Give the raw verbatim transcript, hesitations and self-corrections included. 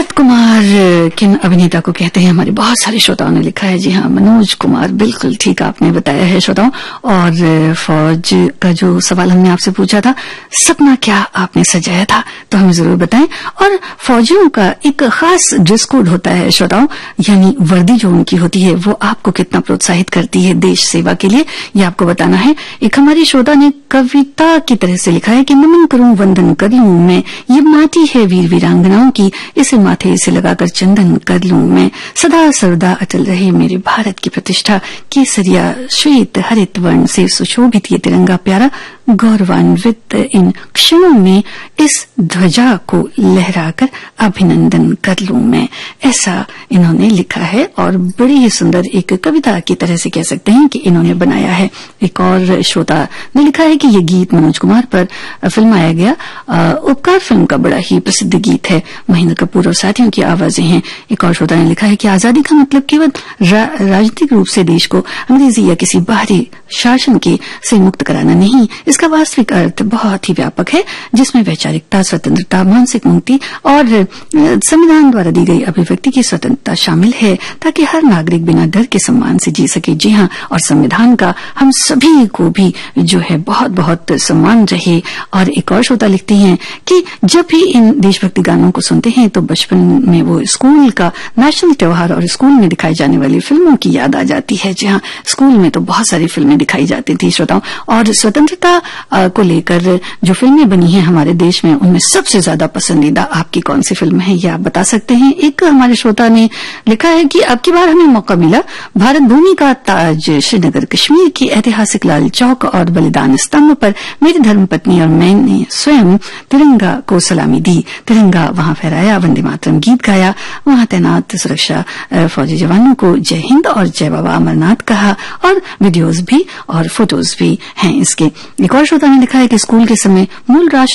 भरत कुमार किन अभिनेता को कहते हैं? हमारे बहुत सारे श्रोताओं ने लिखा है। जी हाँ, मनोज कुमार, बिल्कुल ठीक आपने बताया है श्रोताओं। और फौज का जो सवाल हमने आपसे पूछा था, सपना क्या आपने सजाया था, तो हमें जरूर बताएं। और फौजियों का एक खास ड्रेस कोड होता है श्रोताओं, यानी वर्दी जो उनकी होती है वो आपको कितना प्रोत्साहित करती है देश सेवा के लिए, ये आपको बताना है। एक हमारी श्रोता ने कविता की तरह से लिखा है कि नमन करूं वंदन कर लूं मैं, ये माटी है वीर वीरांगनाओं की, इसे माथे से लगाकर चंदन कर लूं मैं, सदा सर्वदा अटल रहे मेरे भारत की प्रतिष्ठा, केसरिया श्वेत हरित वर्ण से सुशोभित ये तिरंगा प्यारा, गौरवान्वित इन क्षणों में इस ध्वजा को लहराकर अभिनंदन कर लूं मैं। ऐसा इन्होंने लिखा है और बड़ी ही सुंदर एक कविता की तरह से कह सकते हैं कि इन्होंने बनाया है। एक और श्रोता ने लिखा है कि ये गीत मनोज कुमार पर फिल्माया गया उपकार फिल्म का बड़ा ही प्रसिद्ध गीत है, महेंद्र कपूर और साथियों की आवाजें हैं। एक और श्रोता ने लिखा है कि आजादी का मतलब केवल रा, राजनीतिक रूप से देश को अंग्रेजी या किसी बाहरी शासन के से मुक्त कराना नहीं, इसका वास्तविक अर्थ बहुत ही व्यापक है, जिसमें वैचारिकता, स्वतंत्रता, मानसिक मुक्ति और संविधान द्वारा दी गई अभिव्यक्ति की स्वतंत्रता शामिल है, ताकि हर नागरिक बिना डर के सम्मान से जी सके। जी हाँ, और संविधान का हम सभी को भी जो है बहुत बहुत सम्मान रहे। और एक और श्रोता लिखती हैं कि जब भी इन देशभक्ति गानों को सुनते हैं तो बचपन में वो स्कूल का नेशनल त्योहार और स्कूल में दिखाई जाने वाली फिल्मों की याद आ जाती है। जी हाँ, स्कूल में तो बहुत सारी फिल्में दिखाई जाती थी श्रोताओं, और स्वतंत्रता को लेकर जो फिल्में बनी हैं हमारे देश में, उनमें सबसे ज्यादा पसंदीदा आपकी कौन सी फिल्म है, ये आप बता सकते हैं। एक हमारे श्रोता ने लिखा है कि अब की बार हमें मौका मिला भारत भूमि का ताज श्रीनगर कश्मीर की ऐतिहासिक लाल चौक और बलिदान स्तंभ पर मेरी धर्मपत्नी और मैंने स्वयं तिरंगा को सलामी दी, तिरंगा वहां फहराया, वंदे मातरम गीत गाया, वहां तैनात सुरक्षा फौजी जवानों को जय हिंद और जय बाबा अमरनाथ कहा, और वीडियोज भी और फोटोज भी हैं इसके। एक और श्रोता ने लिखा है कि स्कूल के समय मूल राष्ट्र